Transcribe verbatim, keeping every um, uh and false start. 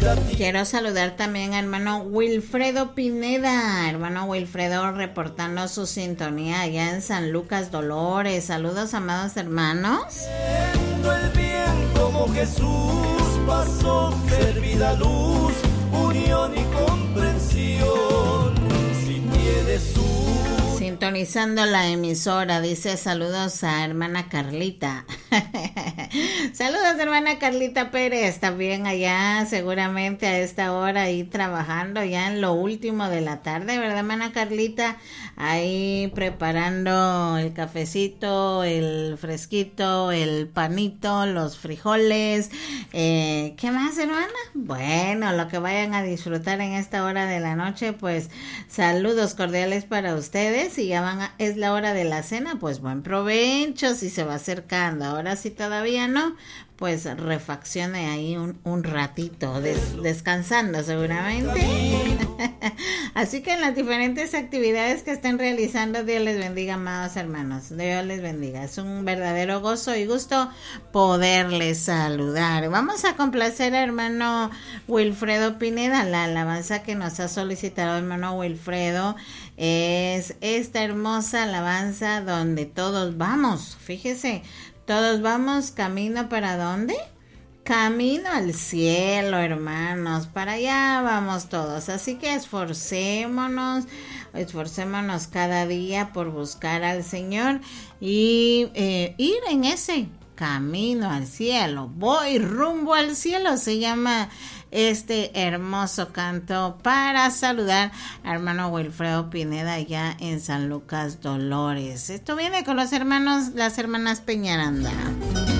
Quiero saludar también a hermano Wilfredo Pineda, hermano Wilfredo reportando su sintonía allá en San Lucas Dolores. Saludos, amados hermanos. El bien como Jesús pasó, servida luz, unión y comprensión. Si tienes su sintonizando la emisora, dice saludos a hermana Carlita. Saludos, hermana Carlita Pérez, también allá seguramente a esta hora ahí trabajando ya en lo último de la tarde, ¿verdad, hermana Carlita? Ahí preparando el cafecito, el fresquito, el panito, los frijoles, eh, ¿qué más, hermana? Bueno, lo que vayan a disfrutar en esta hora de la noche, pues saludos cordiales para ustedes. Si ya van a, es la hora de la cena, pues buen provecho si se va acercando. Ahora sí todavía no, pues refaccione ahí un, un ratito, des, descansando seguramente. Así que en las diferentes actividades que estén realizando, Dios les bendiga, amados hermanos. Dios les bendiga. Es un verdadero gozo y gusto poderles saludar. Vamos a complacer a hermano Wilfredo Pineda. La alabanza que nos ha solicitado hermano Wilfredo es esta hermosa alabanza donde todos vamos. Fíjese, todos vamos camino ¿para dónde? Camino al cielo, hermanos. Para allá vamos todos. Así que esforcémonos, esforcémonos cada día por buscar al Señor y eh, ir en ese camino al cielo. Voy rumbo al cielo, se llama este hermoso canto para saludar a hermano Wilfredo Pineda allá en San Lucas Dolores. Esto viene con los hermanos, las hermanas Peñaranda.